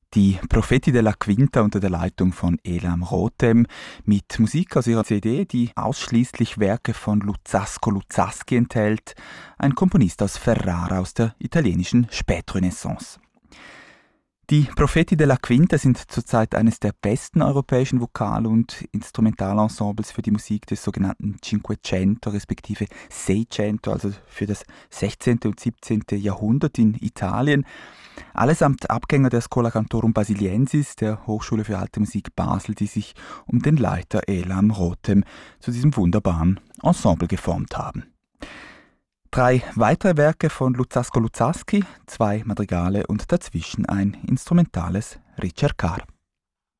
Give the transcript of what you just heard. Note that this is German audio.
Die Profeti della Quinta unter der Leitung von Elam Rotem mit Musik aus ihrer CD, die ausschließlich Werke von Luzzasco Luzzaschi enthält, ein Komponist aus Ferrara aus der italienischen Spätrenaissance. Die Profeti della Quinta sind zurzeit eines der besten europäischen Vokal- und Instrumentalensembles für die Musik des sogenannten Cinquecento respektive Seicento, also für das 16. und 17. Jahrhundert in Italien. Allesamt Abgänger der Schola Cantorum Basiliensis, der Hochschule für Alte Musik Basel, die sich um den Leiter Elam Rotem zu diesem wunderbaren Ensemble geformt haben. 3 weitere Werke von Luzzasco Luzzaschi, 2 Madrigale und dazwischen ein instrumentales Ricercar.